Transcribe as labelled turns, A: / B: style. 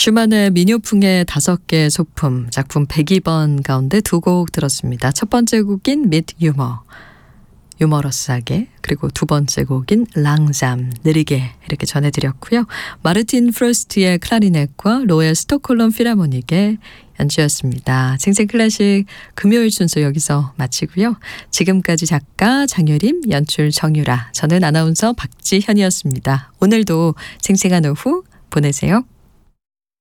A: 슈만의 민요풍의 5개 소품 작품 102번 가운데 2곡 들었습니다. 첫 번째 곡인 Mit 유머, 유머러스하게, 그리고 두 번째 곡인 랑잠, 느리게 이렇게 전해드렸고요. 마르틴 프로스트의 클라리넷과 로엘 스톡홀름 필하모닉의 연주였습니다. 생생클래식 금요일 순서 여기서 마치고요. 지금까지 작가 장유림, 연출 정유라, 저는 아나운서 박지현이었습니다. 오늘도 생생한 오후 보내세요.